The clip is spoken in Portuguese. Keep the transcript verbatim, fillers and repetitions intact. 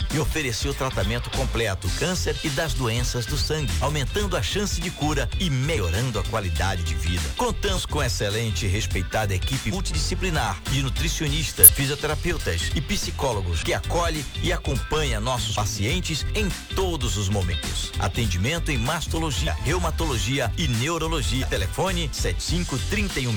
e ofereceu tratamento completo do câncer e das doenças do sangue, aumentando a chance de cura e melhorando a qualidade de vida. Contamos com excelente e respeitada equipe multidisciplinar de nutricionistas, fisioterapeutas e psicólogos que acolhe e acompanha nossos pacientes em todos os momentos. Atendimento em mastologia, reumatologia e neurologia. Telefone sete cinco três um